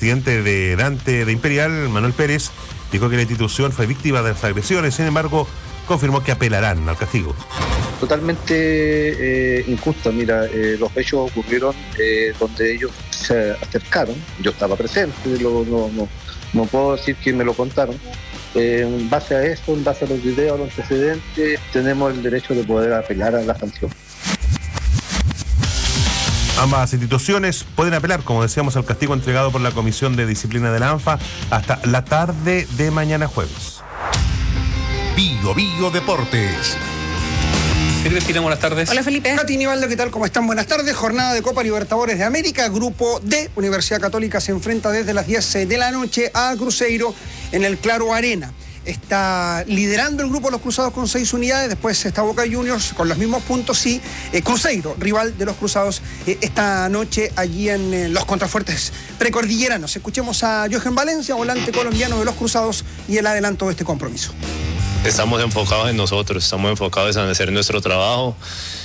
presidente de Dante de Imperial, Manuel Pérez, dijo que la institución fue víctima de las agresiones. Sin embargo, confirmó que apelarán al castigo. Totalmente injusto. Mira, los hechos ocurrieron donde ellos se acercaron. Yo estaba presente, no puedo decir que me lo contaron. En base a eso, en base a los videos, a los antecedentes, tenemos el derecho de poder apelar a la sanción. Ambas instituciones pueden apelar, como decíamos, al castigo entregado por la Comisión de Disciplina de la ANFA hasta la tarde de mañana jueves. Bio Bio Deportes. Felipe Espina, buenas tardes. Hola Felipe. Katy Nivaldo, ¿qué tal? ¿Cómo están? Buenas tardes. Jornada de Copa Libertadores de América. Grupo D, Universidad Católica se enfrenta desde las 10 de la noche a Cruzeiro en el Claro Arena. Está liderando el grupo Los Cruzados con 6 unidades, después está Boca Juniors con los mismos puntos y Cruzeiro, rival de los Cruzados, esta noche allí en los contrafuertes precordilleranos. Escuchemos a Jochen Valencia, volante colombiano de los Cruzados, y el adelanto de este compromiso. Estamos enfocados en nosotros, estamos enfocados en hacer nuestro trabajo,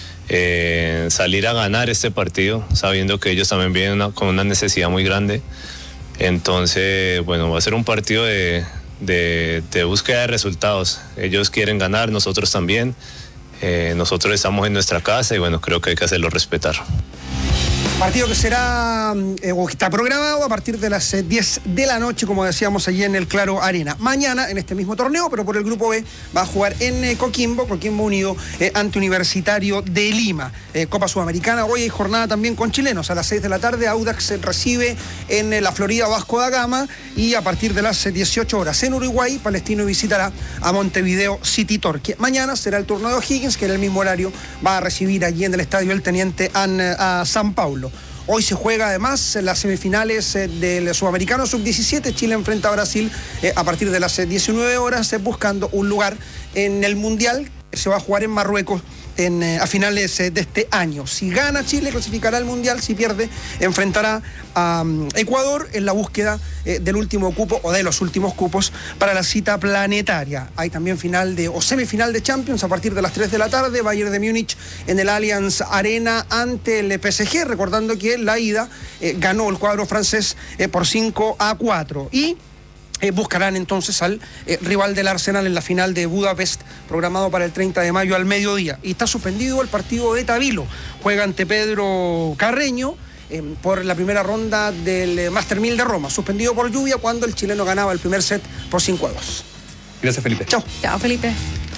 salir a ganar este partido, sabiendo que ellos también vienen con una necesidad muy grande. Entonces, bueno, va a ser un partido de búsqueda de resultados. Ellos quieren ganar, nosotros también. Nosotros estamos en nuestra casa y bueno, creo que hay que hacerlo respetar. Partido que será, o que está programado a partir de las 10 de la noche, como decíamos allí en el Claro Arena. Mañana, en este mismo torneo, pero por el Grupo B, va a jugar en Coquimbo Unido ante Universitario de Lima. Copa Sudamericana, hoy hay jornada también con chilenos. A las 6 de la tarde, Audax recibe en la Florida Vasco da Gama, y a partir de las 18 horas en Uruguay, Palestino visitará a Montevideo City Torque. Mañana será el turno de O'Higgins, que en el mismo horario va a recibir allí en el Estadio El Teniente a San Paulo. Hoy se juega además las semifinales del Sudamericano Sub-17. Chile enfrenta a Brasil a partir de las 19 horas, buscando un lugar en el Mundial que se va a jugar en Marruecos a finales de este año. Si gana Chile, clasificará al Mundial. Si pierde, enfrentará a Ecuador en la búsqueda del último cupo, o de los últimos cupos, para la cita planetaria. Hay también semifinal de Champions a partir de las 3 de la tarde. Bayern de Múnich en el Allianz Arena ante el PSG, recordando que la ida ganó el cuadro francés por 5-4. Y buscarán entonces al rival del Arsenal en la final de Budapest, programado para el 30 de mayo al mediodía. Y está suspendido el partido de Tabilo. Juega ante Pedro Carreño por la primera ronda del Master 1000 de Roma. Suspendido por lluvia cuando el chileno ganaba el primer set por 5-2. Gracias, Felipe. Chao. Chao, Felipe.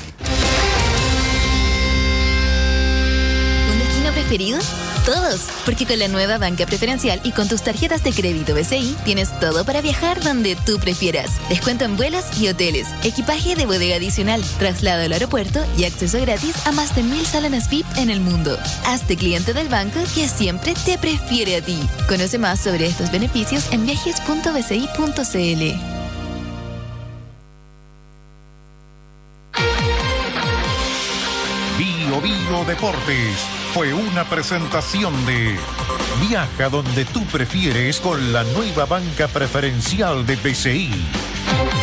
¿Un destino preferido? Todos, porque con la nueva banca preferencial y con tus tarjetas de crédito BCI tienes todo para viajar donde tú prefieras. Descuento en vuelos y hoteles, equipaje de bodega adicional, traslado al aeropuerto y acceso gratis a más de 1000 salones VIP en el mundo. Hazte cliente del banco que siempre te prefiere a ti. Conoce más sobre estos beneficios en viajes.bci.cl. Bio Bio Deportes fue una presentación de Viaja donde tú prefieres con la nueva banca preferencial de BCI.